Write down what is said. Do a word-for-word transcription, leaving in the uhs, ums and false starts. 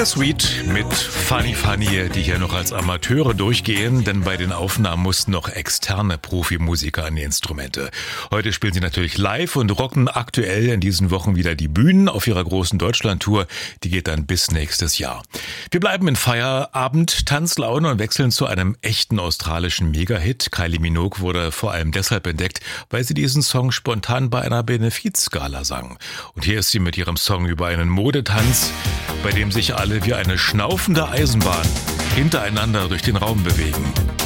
Suite mit Funny Funny, die hier noch als Amateure durchgehen, denn bei den Aufnahmen mussten noch externe Profimusiker an die Instrumente. Heute spielen sie natürlich live und rocken aktuell in diesen Wochen wieder die Bühnen auf ihrer großen Deutschlandtour. Die geht dann bis nächstes Jahr. Wir bleiben in Feierabend, Tanzlaune und wechseln zu einem echten australischen Megahit. Kylie Minogue wurde vor allem deshalb entdeckt, weil sie diesen Song spontan bei einer Benefizgala sang. Und hier ist sie mit ihrem Song über einen Modetanz, bei dem sich alle wie eine schnaufende Eisenbahn hintereinander durch den Raum bewegen.